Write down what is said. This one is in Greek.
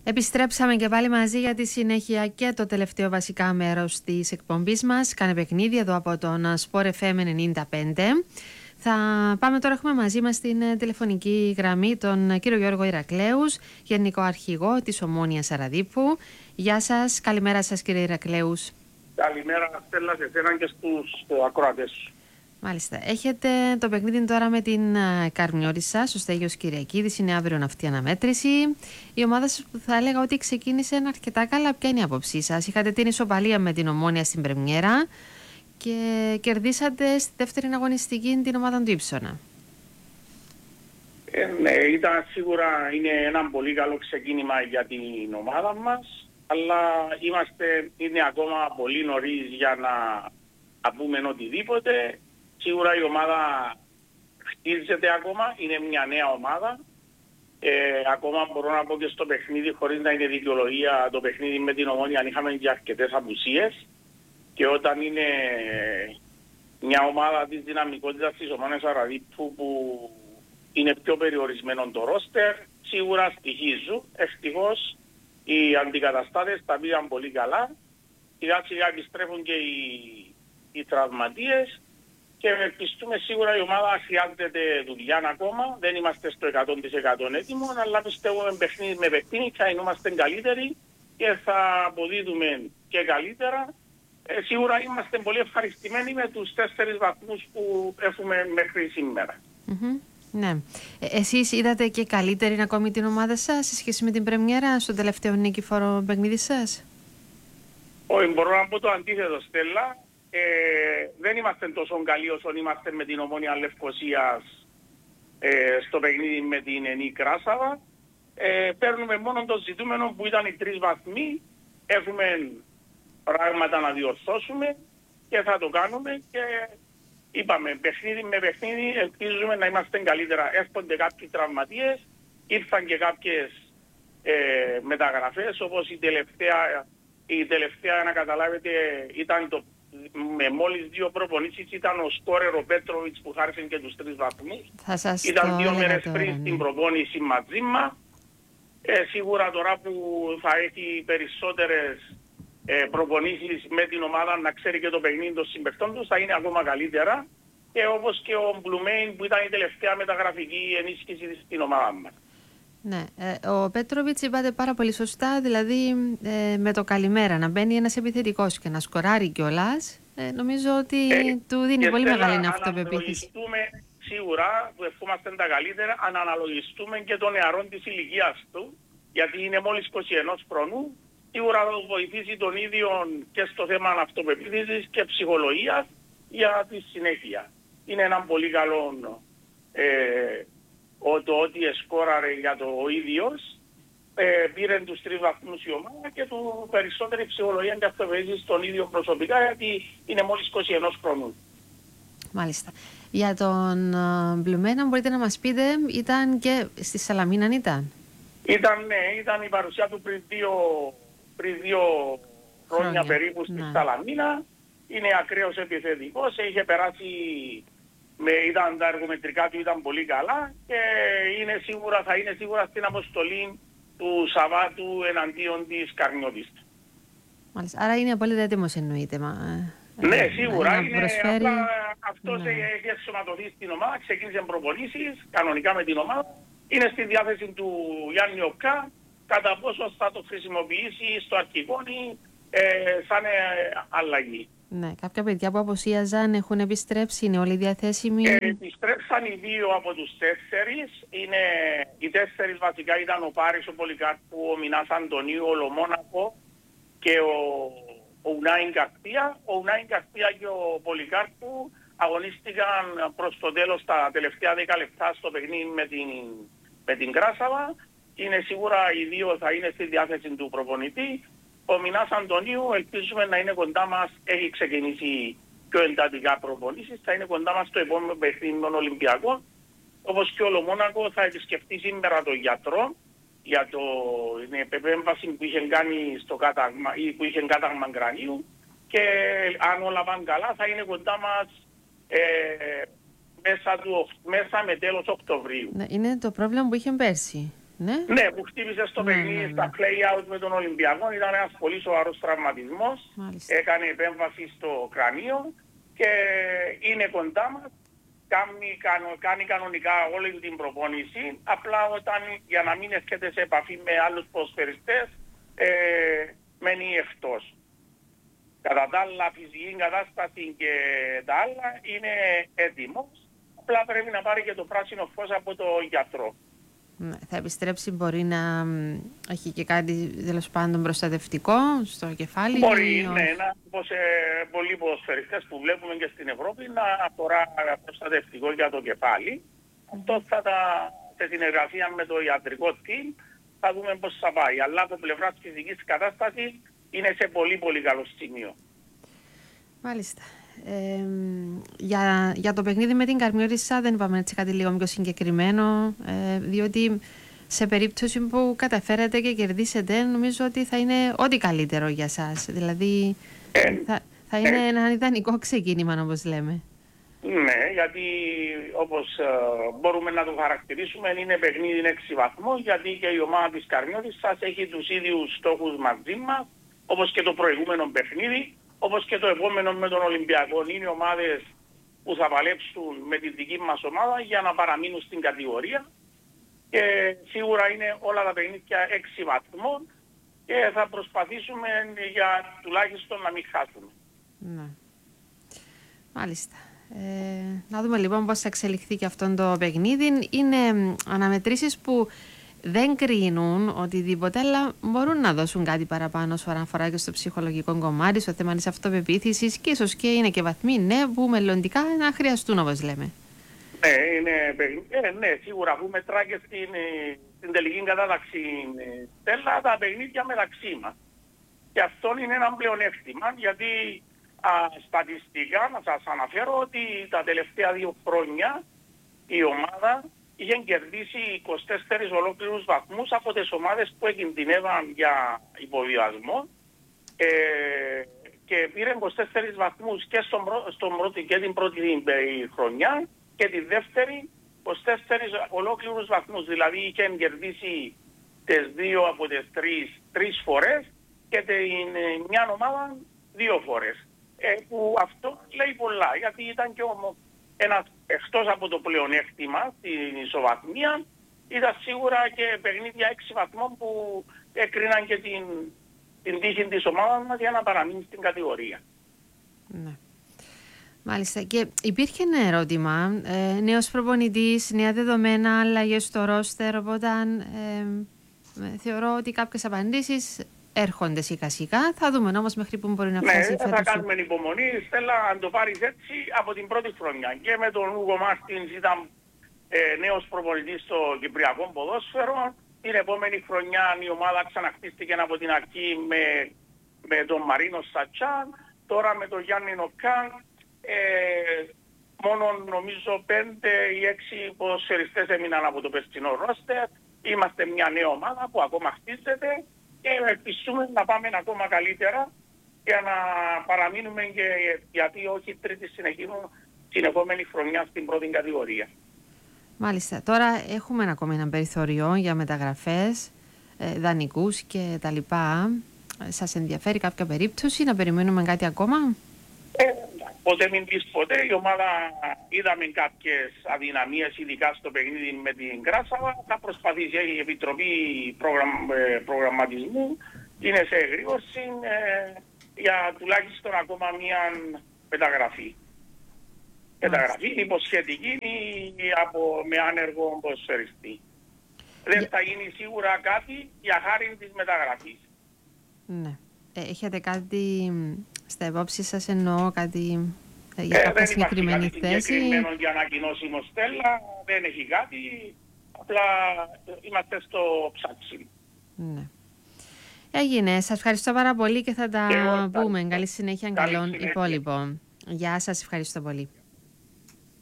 Επιστρέψαμε και πάλι μαζί για τη συνέχεια και το τελευταίο βασικά μέρος της εκπομπής μας. Κάνε παιχνίδι εδώ από τον Sport FM 95. Θα πάμε τώρα, έχουμε μαζί μας στην τηλεφωνική γραμμή τον κύριο Γιώργο Ηρακλέους, Γενικό Αρχηγό της Ομόνοιας Σαραδίππου. Γεια σας, καλημέρα σας κύριε Ηρακλέους. Καλημέρα Στέλλα, σε εσένα και στους ακροατές σου. Μάλιστα. Έχετε το παιχνίδι τώρα με την Καρμιώτισσα, στο Στέγιος Κυριακίδης. Είναι αύριο αυτή η αναμέτρηση. Η ομάδα σας που θα έλεγα ότι ξεκίνησε αρκετά καλά. Ποια είναι η άποψή σας? Είχατε την ισοπαλία με την Ομόνια στην Πρεμιέρα και κερδίσατε στη δεύτερη αγωνιστική την ομάδα του Ύψωνα. Ναι, ήταν σίγουρα είναι ένα πολύ καλό ξεκίνημα για την ομάδα μας, αλλά είναι ακόμα πολύ νωρίς για να πούμε οτιδήποτε. Σίγουρα η ομάδα χτίζεται ακόμα, είναι μια νέα ομάδα. Ακόμα μπορώ να πω και στο παιχνίδι, χωρίς να είναι δικαιολογία, το παιχνίδι με την Ομόνια είχαμε και αρκετές απουσίες. Και όταν είναι μια ομάδα της δυναμικότητας της Ομόνιας Σαραδίππου που είναι πιο περιορισμένο το ρόστερ, σίγουρα στοιχίζουν. Ευτυχώς οι αντικαταστάτες τα πήγαν πολύ καλά. Σιγά σιγά επιστρέφουν και οι τραυματίες και ευελπιστούμε σίγουρα η ομάδα χρειάζεται δουλειά ακόμα. Δεν είμαστε στο 100% έτοιμο, αλλά πιστεύουμε παιχνίδι με παιχνίδι θα είμαστε καλύτεροι και θα αποδίδουμε και καλύτερα. Σίγουρα είμαστε πολύ ευχαριστημένοι με τους 4 βαθμούς που έχουμε μέχρι σήμερα. Ναι. Εσείς είδατε και καλύτερη ακόμη την ομάδα σας σε σχέση με την Πρεμιέρα στο τελευταίο νικηφόρο παιχνίδι σας? Όχι, μπορώ να πω το αντίθετο, Στέλλα. Δεν είμαστε τόσο καλοί όσο είμαστε με την Ομόνια Λευκωσίας στο παιχνίδι με την Ενή Κράσαβα. Παίρνουμε μόνο το ζητούμενο που ήταν οι 3 βαθμοί. Έχουμε πράγματα να διορθώσουμε και θα το κάνουμε και είπαμε παιχνίδι με παιχνίδι ελπίζουμε να είμαστε καλύτερα. Έρχονται κάποιοι τραυματίες, ήρθαν και κάποιες μεταγραφές, όπως η τελευταία να καταλάβετε ήταν με μόλις 2 προπονήσεις ήταν ο σκόρερ ο Πέτροβιτς που χάρισε και τους 3 βαθμούς. Ήταν 2 μέρες πριν την προπόνηση μαζί μας. Σίγουρα τώρα που θα έχει περισσότερες προπονήσεις με την ομάδα να ξέρει και το παιχνίδι των συμπαικτών τους θα είναι ακόμα καλύτερα, και όπως και ο Μπλουμέιν που ήταν η τελευταία μεταγραφική ενίσχυση στην ομάδα μας. Ναι, ο Πέτροβιτς είπατε πάρα πολύ σωστά, δηλαδή με το καλημέρα να μπαίνει ένας επιθετικός και να σκοράρει κιόλας, νομίζω ότι του δίνει πολύ μεγάλη αυτοπεποίθηση. Σίγουρα που ευχόμαστε τα καλύτερα, αν αναλογιστούμε και των νεαρών της ηλικίας του, γιατί είναι μόλις 21 χρονού. Σίγουρα θα βοηθήσει τον ίδιο και στο θέμα αυτοπεποίθησης και ψυχολογίας για τη συνέχεια. Είναι ένα πολύ καλό το ότι εσκόραρε για το ο ίδιος, πήρε τους 3 βαθμούς η ομάδα και του περισσότερη ψυχολογία και αυτοπεποίθηση στον ίδιο προσωπικά, γιατί είναι μόλις 21 χρόνου. Μάλιστα. Για τον Μπλουμένα μπορείτε να μας πείτε, ήταν και στη Σαλαμίνα ήταν? Ήταν η παρουσία του πριν 2 χρόνια περίπου στη Σαλαμίνα. Είναι ακραίος επιθετικός, είχε περάσει, ήταν τα εργομετρικά του ήταν πολύ καλά και θα είναι σίγουρα στην αποστολή του Σαββάτου εναντίον της Καρμιώτισσας. Μάλιστα, άρα είναι απόλυτα έτοιμος εννοείται. Ναι, σίγουρα είναι. Αυτός έχει εξωματωθεί στην ομάδα, ξεκίνησε προπονήσεις κανονικά με την ομάδα. Είναι στη διάθεση του Γιάννη Οκά, κατά πόσο θα το χρησιμοποιήσει στο αρχικό σαν αλλαγή. Ναι, κάποια παιδιά που αποσίαζαν έχουν επιστρέψει, είναι όλοι διαθέσιμοι? Επιστρέψαν οι 2 από τους 4. Οι 4 βασικά ήταν ο Πάρης, ο Πολυκάρπου, ο Μινάς Αντωνίου, ο Λομόνακο και ο Ουνάιν Καρπία. Ο Ουνάιν Καρπία και ο Πολυκάρπου αγωνίστηκαν προς το τέλος τα τελευταία 10 λεπτά στο παιχνίδι με την Κράσαβα. Είναι σίγουρα οι 2 θα είναι στη διάθεση του προπονητή. Ο Μινάς Αντωνίου ελπίζουμε να είναι κοντά μας, έχει ξεκινήσει πιο εντατικά προπονήσεις, θα είναι κοντά μας στο επόμενο παιχνίδι των Ολυμπιακών. Όπως και ο Λομόνακο θα επισκεφτεί σήμερα τον γιατρό για την επέμβαση που είχε κάνει στο κάταγμα ή που είχε κάταγμα κρανίου, και αν όλα πάνε καλά θα είναι κοντά μας μέσα με τέλος Οκτωβρίου. Είναι το πρόβλημα που είχε πέρσι. Ναι, που χτύπησε στο παιχνίδι στα play-out με τον Ολυμπιακό. Ήταν ένας πολύ σοβαρός τραυματισμός. Μάλιστα. Έκανε επέμβαση στο κρανίο και είναι κοντά μας. Κάνει κανονικά όλη την προπόνηση. Απλά για να μην έρχεται σε επαφή με άλλους ποδοσφαιριστές, μένει εκτός. Κατά τα άλλα, φυσική κατάσταση και τα άλλα είναι έτοιμος. Απλά πρέπει να πάρει και το πράσινο φως από το γιατρό. Θα επιστρέψει, μπορεί να έχει και κάτι τέλος πάντων προστατευτικό στο κεφάλι. Μπορεί, ναι, όπως πολλοί ποδοσφαιριστές που βλέπουμε και στην Ευρώπη να αφορά προστατευτικό για το κεφάλι. Αυτό σε συνεργασία με το ιατρικό team θα δούμε πώς θα πάει. Αλλά από πλευράς φυσικής κατάστασης είναι σε πολύ πολύ καλό σημείο. Μάλιστα. Για το παιχνίδι με την Καρμιώτισσα δεν είπαμε έτσι κάτι λίγο πιο συγκεκριμένο, διότι σε περίπτωση που καταφέρετε και κερδίσετε, νομίζω ότι θα είναι ό,τι καλύτερο για σας. Δηλαδή θα είναι ένα ιδανικό ξεκίνημα, όπως λέμε. Ναι, γιατί όπως μπορούμε να το χαρακτηρίσουμε, είναι παιχνίδι 6 βαθμούς, γιατί και η ομάδα της Καρμιώτισσας έχει τους ίδιους στόχους μαζί μας, όπως και το προηγούμενο παιχνίδι. Όπως και το επόμενο με τον Ολυμπιακό, είναι ομάδες που θα παλέψουν με τη δική μας ομάδα για να παραμείνουν στην κατηγορία. Και σίγουρα είναι όλα τα παιχνίδια 6 βαθμών και θα προσπαθήσουμε για τουλάχιστον να μην χάσουμε. Ναι. Μάλιστα. Να δούμε λοιπόν πώς θα εξελιχθεί και αυτό το παιχνίδι. Είναι αναμετρήσεις που δεν κρίνουν οτιδήποτε, αλλά μπορούν να δώσουν κάτι παραπάνω όσον αφορά και στο ψυχολογικό κομμάτι, στο θέμα της αυτοπεποίθησης και ίσως και είναι και βαθμοί που μελλοντικά να χρειαστούν, όπως λέμε. Ναι, σίγουρα αφού μετρά και στην τελική κατάταξη Στέλλα τα παιχνίδια μεταξύ μας. Και αυτό είναι ένα πλεονέκτημα, γιατί στατιστικά να σας αναφέρω ότι τα τελευταία 2 χρόνια η ομάδα είχε κερδίσει 24 ολόκληρους βαθμούς από τις ομάδες που εκκινδυνεύαν για υποβιβασμό και πήρε 24 βαθμούς και και την πρώτη χρονιά και τη δεύτερη 24 ολόκληρους βαθμούς. Δηλαδή είχε κερδίσει τις 2 από τις 3 φορές και την μια ομάδα 2 φορές. Που αυτό λέει πολλά, γιατί ήταν και ένας εκτός από το πλεονέκτημα, την ισοβαθμία, ήταν σίγουρα και παιχνίδια 6 βαθμών που έκριναν και την τύχη της ομάδας μας για να παραμείνει στην κατηγορία. Ναι. Μάλιστα. Και υπήρχε ένα ερώτημα, νέος προπονητής, νέα δεδομένα, αλλαγές στο ρόστερ, οπότε θεωρώ ότι κάποιες απαντήσεις έρχονται σιγά σιγά. Θα δούμε όμως μέχρι που μπορεί να φτάσει φέτος. Ναι, θα κάνουμε υπομονή. Στέλλα, αν το πάρεις έτσι από την πρώτη χρονιά. Και με τον Ούγο Μάρτινς ήταν νέος προπονητής στο κυπριακό ποδόσφαιρο. Την επόμενη χρονιά η ομάδα ξαναχτίστηκε από την αρχή με τον Μαρίνο Σατσάν. Τώρα με τον Γιάννη Νοκάν. Μόνο νομίζω 5 ή 6 ποδοσφαιριστές έμειναν από το περσινό ρόστερ. Είμαστε μια νέα ομάδα που ακόμα χτίζεται. Και ελπιστούμε να πάμε ακόμα καλύτερα για να παραμείνουμε και γιατί όχι τρίτη συνεχόμενη χρονιά στην πρώτη κατηγορία. Μάλιστα. Τώρα έχουμε ακόμη ένα περιθώριο για μεταγραφές, δανεικούς και τα λοιπά. Σας ενδιαφέρει κάποια περίπτωση να περιμένουμε κάτι ακόμα? Ποτέ μην πεις ποτέ. Η ομάδα είδαμε κάποιες αδυναμίες, ειδικά στο παιχνίδι με την Κράσαβα. Θα προσπαθήσει η Επιτροπή Προγραμματισμού. Είναι σε εγρήγορση για τουλάχιστον ακόμα μία μεταγραφή. Μεταγραφή υποσχετική με άνεργο ποδοσφαιριστή. Δεν θα γίνει σίγουρα κάτι για χάρη της μεταγραφής. Ναι. Έχετε κάτι στα υπόψη σας, εννοώ κάτι για κάποια συγκεκριμένη θέση? Δεν υπάρχει συγκεκριμένο για ανακοινώσιμο, Στέλλα, δεν έχει κάτι, απλά είμαστε στο ψάξιμο. Ναι. Έγινε. Σας ευχαριστώ πάρα πολύ και θα τα πούμε. Καλή συνέχεια, καλών υπόλοιπων. Γεια σας, ευχαριστώ πολύ.